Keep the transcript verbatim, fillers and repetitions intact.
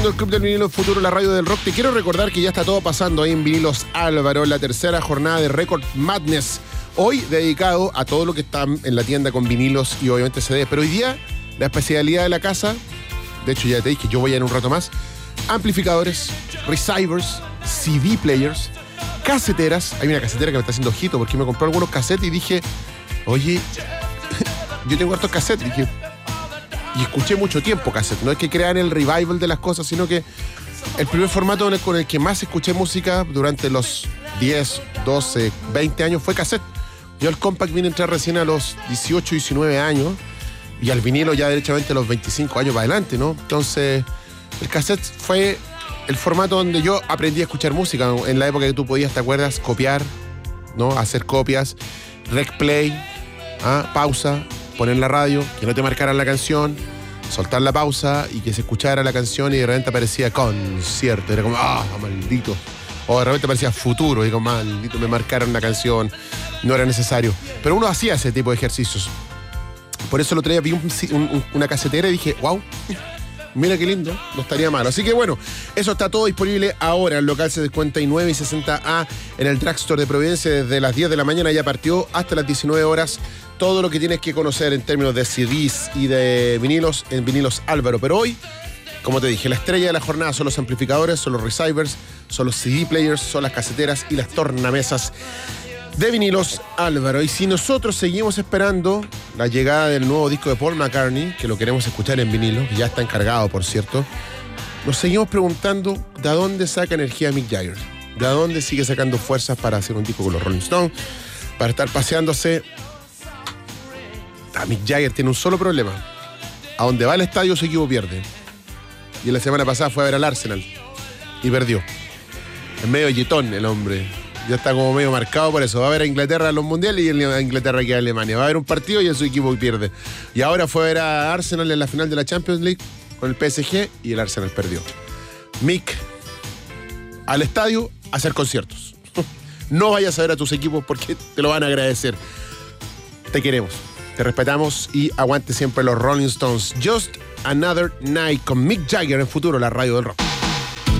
El Club del Vinilo Futuro, la radio del rock. Te quiero recordar que ya está todo pasando ahí en Vinilos Álvaro, la tercera jornada de Record Madness. Hoy dedicado a todo lo que está en la tienda con vinilos y obviamente C Ds. Pero hoy día, la especialidad de la casa, de hecho ya te dije que yo voy a ir en un rato más, amplificadores, receivers, C D players, caseteras. Hay una casetera que me está haciendo ojito porque me compró algunos cassettes y dije, oye, yo tengo hartos cassettes. Dije, y escuché mucho tiempo cassette. No es que crean el revival de las cosas, sino que el primer formato con el, con el que más escuché música durante los diez, doce, veinte años fue cassette. Yo al compact vine a entrar recién a los dieciocho, diecinueve años y al vinilo ya derechamente a los veinticinco años para adelante, ¿no? Entonces, el cassette fue el formato donde yo aprendí a escuchar música. En la época que tú podías, ¿te acuerdas? Copiar, ¿no? Hacer copias, rec play, ¿ah? Pausa, poner la radio, que no te marcaran la canción, soltar la pausa y que se escuchara la canción y de repente aparecía concierto. Era como, ah, maldito. O de repente aparecía futuro y como, maldito, me marcaron la canción. No era necesario. Pero uno hacía ese tipo de ejercicios. Por eso el otro día vi un, un, una casetera y dije, wow, mira qué lindo, no estaría mal. Así que bueno, eso está todo disponible ahora en local cincuenta y nueve y sesenta A en el Drugstore de Providencia desde las diez de la mañana. Ya partió hasta las diecinueve horas. Todo lo que tienes que conocer en términos de C Ds y de vinilos en Vinilos Álvaro. Pero hoy, como te dije, la estrella de la jornada son los amplificadores, son los receivers, son los C D players, son las caseteras y las tornamesas de Vinilos Álvaro. Y si nosotros seguimos esperando la llegada del nuevo disco de Paul McCartney, que lo queremos escuchar en vinilo, que ya está encargado, por cierto, nos seguimos preguntando de dónde saca energía Mick Jagger, de dónde sigue sacando fuerzas para hacer un disco con los Rolling Stones, para estar paseándose. Mick Jagger tiene un solo problema: a donde va al estadio su equipo pierde. Y la semana pasada fue a ver al Arsenal y perdió. Es medio yetón el hombre, ya está como medio marcado por eso. Va a ver a Inglaterra en los mundiales y a Inglaterra que a Alemania. Va a ver un partido y su equipo pierde. Y ahora fue a ver a Arsenal en la final de la Champions League con el P S G y el Arsenal perdió. Mick, al estadio a hacer conciertos. No vayas a ver a tus equipos porque te lo van a agradecer. Te queremos, te respetamos y aguante siempre los Rolling Stones. Just Another Night con Mick Jagger en Futuro, la radio del rock.